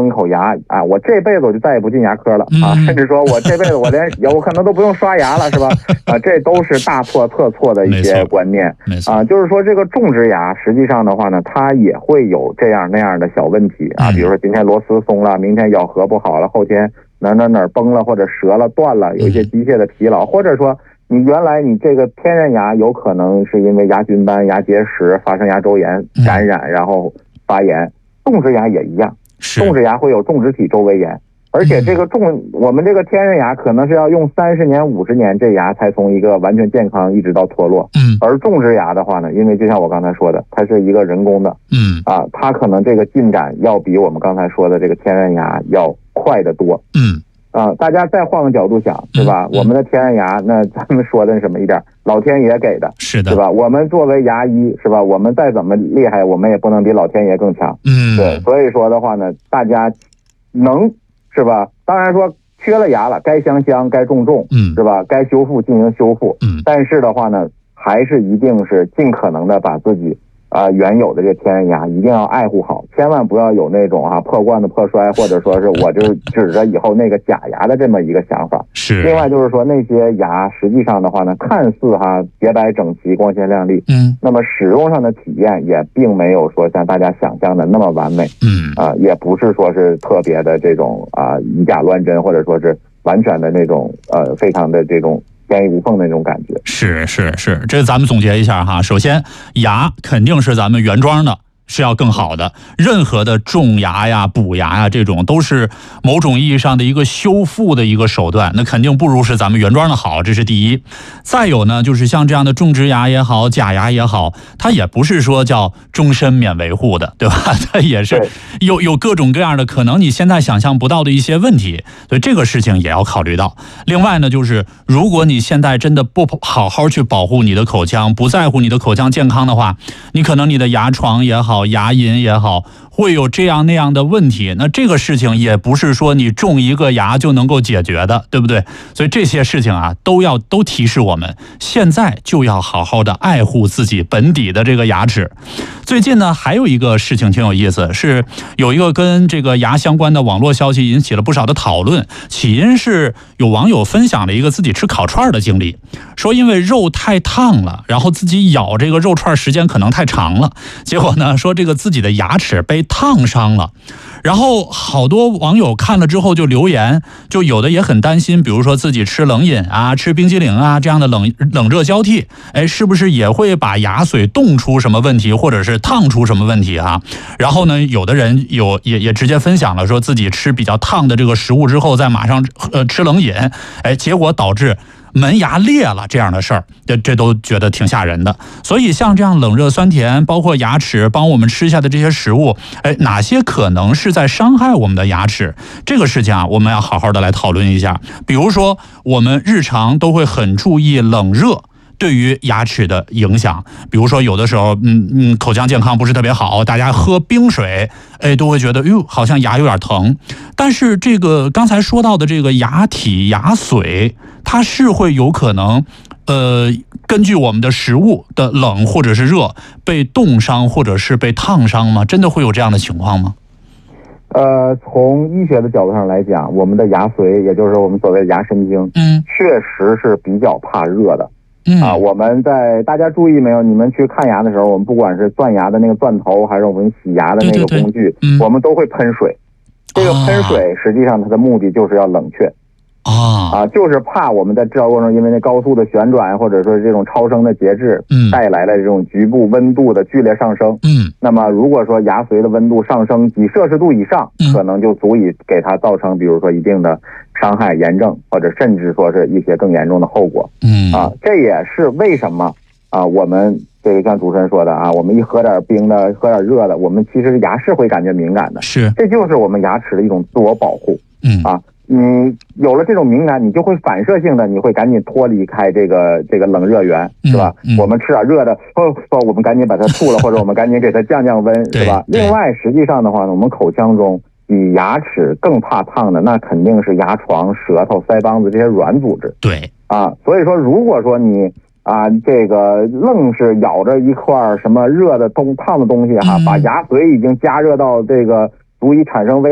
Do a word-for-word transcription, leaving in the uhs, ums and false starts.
崩一口牙啊，我这辈子我就再也不进牙科了啊， 嗯、 甚至说我这辈子我连我可能都不用刷牙了，是吧？啊，这都是大错特错的一些观念啊。就是说这个种植牙实际上的话呢，它也会有这样那样的小问题啊，比如说今天螺丝松了，明天咬合不好了，后天哪哪哪崩了或者折了断了，有一些机械的疲劳，或者说你原来你这个天然牙有可能是因为牙菌斑、牙结石发生牙周炎感染，然后发炎。种植牙也一样，种植牙会有种植体周围炎，而且这个种我们这个天然牙可能是要用三十年、五十年，这牙才从一个完全健康一直到脱落。 嗯， 而种植牙的话呢，因为就像我刚才说的，它是一个人工的， 嗯啊，它可能这个进展要比我们刚才说的这个天然牙要快得多。 嗯。 啊，大家再换个角度想，是吧？ 嗯、 我们的天然牙，那咱们说的什么一点，老天爷给的， 是的， 是吧？我们作为牙医，是吧？我们再怎么厉害，我们也不能比老天爷更强。 嗯， 对，所以说的话呢，大家能，是吧？当然说缺了牙了，该镶镶，该种种， 嗯， 是吧？该修复进行修复， 嗯， 但是的话呢，还是一定是尽可能的把自己。啊、呃，原有的这天然牙一定要爱护好，千万不要有那种啊破罐子破摔，或者说是我就指着以后那个假牙的这么一个想法。 是。 另外就是说那些牙实际上的话呢，看似哈洁白整齐、光鲜亮丽， 嗯， 那么使用上的体验也并没有说像大家想象的那么完美， 嗯啊、呃，也不是说是特别的这种啊、呃、以假乱真，或者说是完全的那种呃非常的这种。天衣无缝的那种感觉。 是是是，这咱们总结一下哈。首先，牙肯定是咱们原装的，是要更好的。任何的种牙呀、补牙呀，这种都是某种意义上的一个修复的一个手段，那肯定不如是咱们原装的好，这是第一。再有呢，就是像这样的种植牙也好、假牙也好，它也不是说叫终身免维护的，对吧？它也是有有各种各样的可能你现在想象不到的一些问题，所以这个事情也要考虑到。另外呢，就是如果你现在真的不好好去保护你的口腔，不在乎你的口腔健康的话，你可能你的牙床也好、牙龈也好，会有这样那样的问题。那这个事情也不是说你种一个牙就能够解决的，对不对？所以这些事情啊，都要都提示我们，现在就要好好的爱护自己本底的这个牙齿。最近呢，还有一个事情挺有意思，是有一个跟这个牙相关的网络消息引起了不少的讨论。起因是有网友分享了一个自己吃烤串的经历，说因为肉太烫了，然后自己咬这个肉串时间可能太长了，结果呢，说这个自己的牙齿被烫伤了。然后好多网友看了之后就留言，就有的也很担心，比如说自己吃冷饮啊、吃冰激凌啊这样的冷冷热交替，哎，是不是也会把牙髓冻出什么问题，或者是烫出什么问题啊？然后呢，有的人有也也直接分享了，说自己吃比较烫的这个食物之后，再马上呃吃冷饮，哎，结果导致门牙裂了这样的事儿，这这都觉得挺吓人的。所以像这样冷热酸甜，包括牙齿帮我们吃下的这些食物，哎，哪些可能是在伤害我们的牙齿？这个事情啊，我们要好好的来讨论一下。比如说，我们日常都会很注意冷热对于牙齿的影响，比如说有的时候，嗯嗯，口腔健康不是特别好，大家喝冰水，哎，都会觉得，哟，好像牙有点疼。但是这个刚才说到的这个牙体、牙髓，它是会有可能，呃，根据我们的食物的冷或者是热被冻伤或者是被烫伤吗？真的会有这样的情况吗？ 呃，从医学的角度上来讲，我们的牙髓，也就是我们所谓的牙神经， 嗯， 确实是比较怕热的。 嗯啊，我们在大家注意没有？你们去看牙的时候，我们不管是钻牙的那个钻头，还是我们洗牙的那个工具， 对对对嗯、 我们都会喷水。这个喷水实际上它的目的就是要冷却。 啊啊，就是怕我们在制造过程中，因为那高速的旋转或者说这种超声的节制， 嗯， 带来了这种局部温度的剧烈上升， 嗯， 那么如果说牙髓的温度上升几摄氏度以上， 嗯， 可能就足以给它造成，比如说一定的伤害、炎症，或者甚至说是一些更严重的后果， 嗯， 啊，这也是为什么啊，我们这个像主持人说的啊，我们一喝点冰的，喝点热的，我们其实牙是会感觉敏感的， 是， 这就是我们牙齿的一种自我保护， 嗯啊。你有了这种敏感，你就会反射性的，你会赶紧脱离开这个这个冷热源，是吧？ 嗯嗯、 我们吃点热的，哦哦，我们赶紧把它吐了，或者我们赶紧给它降降温，是吧？另外，实际上的话呢，我们口腔中比牙齿更怕烫的，那肯定是牙床、舌头、腮帮子这些软组织。 对啊，所以说，如果说你啊这个愣是咬着一块什么热的东烫的东西哈， 嗯、 把牙髓已经加热到这个足以产生危